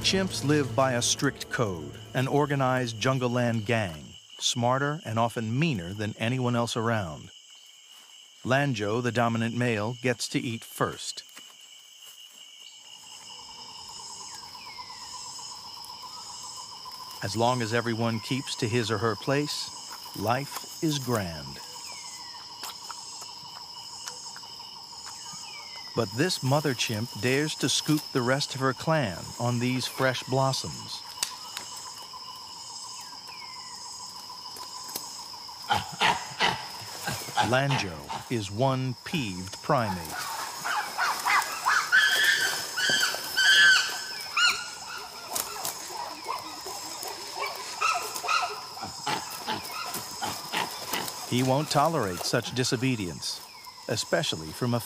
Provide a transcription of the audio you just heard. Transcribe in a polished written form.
Chimps live by a strict code, an organized Jungleland gang, smarter and often meaner than anyone else around. Lanjo, the dominant male, gets to eat first. As long as everyone keeps to his or her place, life is grand. But this mother chimp dares to scoop the rest of her clan on these fresh blossoms. Lanjo is one peeved primate. He won't tolerate such disobedience, especially from a